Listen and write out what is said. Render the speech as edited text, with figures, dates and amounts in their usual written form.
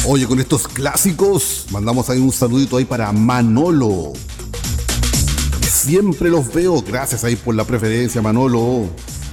Oye, con estos clásicos, mandamos ahí un saludito ahí para Manolo. Siempre los veo, gracias ahí por la preferencia, Manolo.